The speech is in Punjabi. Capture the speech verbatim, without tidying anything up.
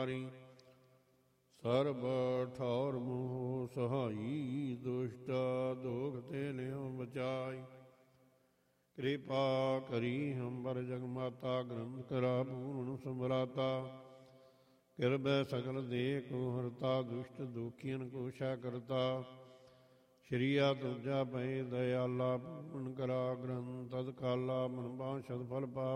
ਤੁਮਾਰੀ। ਸਰਬ ਠੌਰ ਮੋਹ ਸਹਾਈ, ਦੁਸ਼ਟ ਦੋਖ ਤੇ ਲਿਓ ਬਚਾਈ। ਕਿਰਪਾ ਕਰੀ ਹੰਬਰ ਜਗ ਮਾਤਾ, ਗ੍ਰੰਥ ਕਰਾ ਪੂਰਨ ਸਮਰਾਤਾ। ਕਿਰਬੈ ਸਗਲ ਦੇ ਕੋ ਹਰਤਾ, ਦੁਸ਼ਟ ਦੁਖੀਨ ਕੋ ਸ਼ੈ ਕਰਤਾ। ਸ਼੍ਰੀਆ ਤੁਜਾ ਪਏ ਦਇਆਲਾ, ਪੂਰਨ ਕਰਾ ਗ੍ਰੰਥ ਤਦ ਕਾਲਾ। ਮਨ ਬਾਛਤ ਫਲ ਪਾਵ